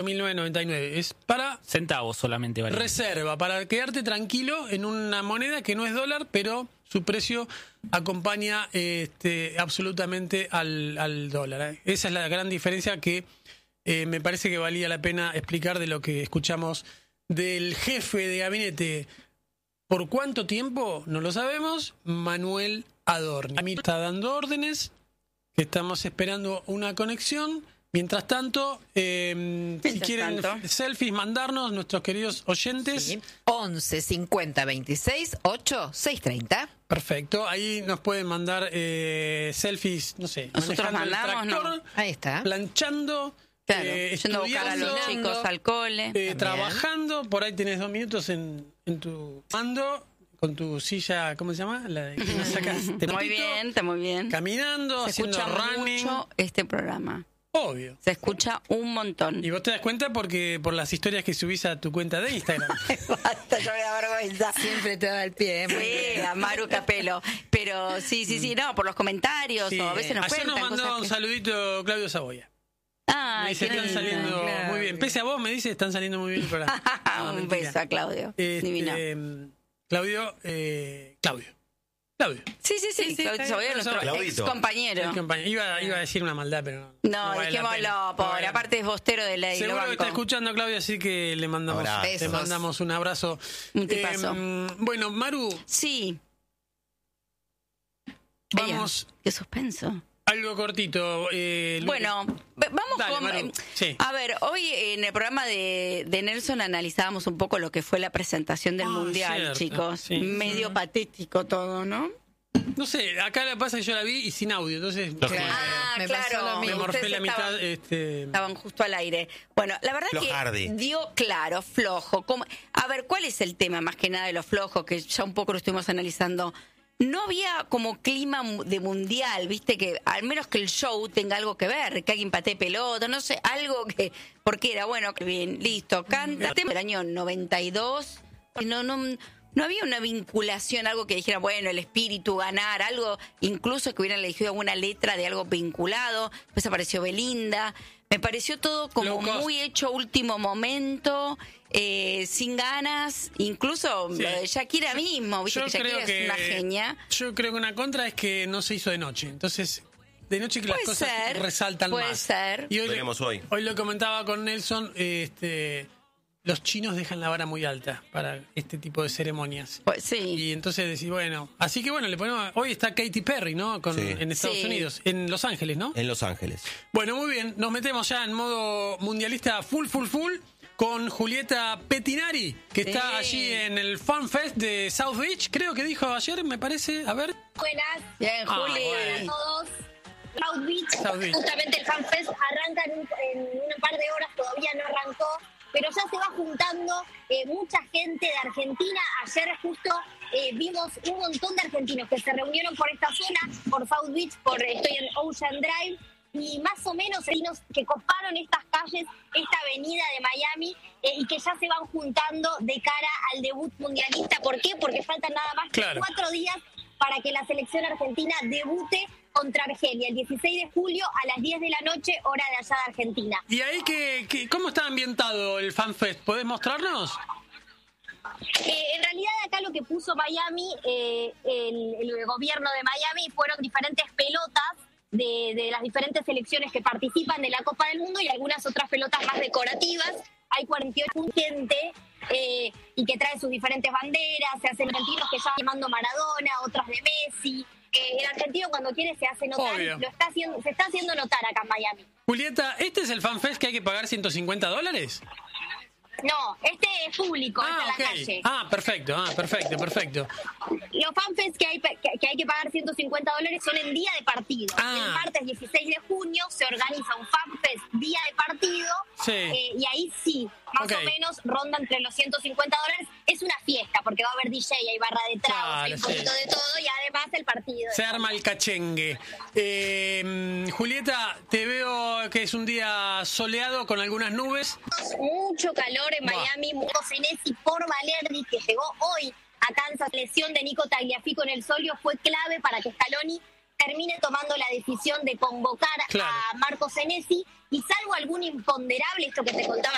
1.999. Es para Centavos solamente vale. reserva, para quedarte tranquilo en una moneda que no es dólar, pero su precio acompaña absolutamente al dólar. Esa es la gran diferencia que me parece que valía la pena explicar de lo que escuchamos del jefe de gabinete. ¿Por cuánto tiempo? No lo sabemos. Manuel Adorni. A mí está dando órdenes, que estamos esperando una conexión. Mientras tanto, si quieren selfies, mandarnos, nuestros queridos oyentes. Sí. 11 50 26 8 630. Perfecto, ahí nos pueden mandar selfies, no sé, Nosotros manejando mandamos, el tractor, ¿no? Ahí está. planchando, Claro, yendo a buscar a los estudiando, chicos al cole. trabajando. Por ahí tenés 2 minutos en tu mando, con tu silla, ¿cómo se llama? La que la sacas Muy tempito, bien, está muy bien. caminando, Se haciendo escucha running. mucho este programa. Obvio. Se escucha un montón. Y vos te das cuenta porque por las historias que subís a tu cuenta de Instagram. Basta, yo me da vergüenza. Siempre te da el pie. Sí, a Maru Capelo. Pero sí, no, por los comentarios, Sí, o a veces nos ayer cuentan nos mandó cosas un que... saludito Claudio Saboya. Me Ay, dice, qué están lindo. saliendo Claudio. muy bien. Pese a vos, me dice, están saliendo muy bien el programa. No, Un mentira. beso a Claudio. Divino. Claudio. Sí, Claudio Saboya, nuestro Claudito. ex compañero. Iba a decir una maldad, pero No, vale la dijémoslo, pena. pobre. Bueno. Aparte es bostero de ley. Seguro lo que banco. está escuchando Claudio, así que le mandamos, Abrazo. un abrazo. Un tipazo. Bueno, Maru, Sí. vamos Qué suspenso. algo cortito. Bueno, vamos Dale, con... Maru, sí. A ver, hoy en el programa de Nelson analizábamos un poco lo que fue la presentación del Mundial, cierto, chicos. sí. Medio patético todo, ¿no? No sé, acá lo que pasa es que yo la vi y sin audio, entonces Me pasó lo me mismo. morfé ustedes la mitad. Estaban justo al aire. Bueno, la verdad Flojardi. que dio claro, flojo. A ver, ¿cuál es el tema más que nada de lo flojo? Que ya un poco lo estuvimos analizando. No había como clima de mundial, viste, que al menos que el show tenga algo que ver, que alguien patee pelota, no sé, algo que... Porque era, bueno, que bien, listo, canta. El año 92, no había una vinculación, algo que dijera, bueno, el espíritu, ganar, algo, incluso que hubieran elegido alguna letra de algo vinculado. Después apareció Belinda. Me pareció todo como Low cost. muy hecho a último momento, sin ganas, incluso Sí. lo de Shakira mismo, viste Yo que Shakira creo es una genia. Yo creo que una contra es que no se hizo de noche. Entonces, de noche que las Puede cosas ser, resaltan puede más. ser. Y Veremos hoy. Hoy lo comentaba con Nelson, los chinos dejan la vara muy alta para este tipo de ceremonias. Pues sí. Y entonces decís, bueno, así que bueno, le ponemos. Hoy está Katy Perry, ¿no? Sí. En Estados Sí. Unidos, en Los Ángeles, ¿no? En Los Ángeles. Bueno, muy bien, nos metemos ya en modo mundialista full con Julieta Pettinari, que está allí en el Fun Fest de South Beach, creo que dijo ayer, me parece, a ver. Buenas Bien, Ah, Juli. bueno. a todos. South Beach, South Beach. justamente el FanFest arranca en un par de horas, todavía no arrancó, pero ya se va juntando mucha gente de Argentina. Ayer justo vimos un montón de argentinos que se reunieron por esta zona, por South Beach, estoy en Ocean Drive, y más o menos argentinos que coparon estas calles, esta avenida de Miami, y que ya se van juntando de cara al debut mundialista. ¿Por qué? Porque faltan nada más que Claro. 4 días para que la selección argentina debute contra Argelia el 16 de julio a las 10 de la noche, hora de allá de Argentina. ¿Y ahí cómo está ambientado el Fan Fest? ¿Podés mostrarnos? En realidad acá lo que puso Miami, el gobierno de Miami, fueron diferentes pelotas de las diferentes selecciones que participan de la Copa del Mundo y algunas otras pelotas más decorativas. Hay 48 gente y que trae sus diferentes banderas, se hacen argentinos que ya llamando Maradona, otras de Messi. El argentino cuando quiere se hace notar, Obvio. se está haciendo notar acá en Miami. Julieta, ¿este es el Fan Fest que hay que pagar $150? No, este es público, está en la calle. Perfecto. Los fanfests que hay que pagar $150 son en día de partido. El martes 16 de junio se organiza un fanfest día de partido. Sí. Y ahí sí, más o menos ronda entre los $150. Es una fiesta porque va a haber DJ, hay barra de tragos, Claro, hay un poquito de todo y además el partido. Se arma el cachengue. Julieta, te veo que es un día soleado con algunas nubes. Mucho calor en Miami. Marco Senesi por Valerdi, que llegó hoy a Kansas. La lesión de Nico Tagliafico en el solio fue clave para que Scaloni termine tomando la decisión de convocar a Marco Senesi. Y salvo algún imponderable, esto que te contaba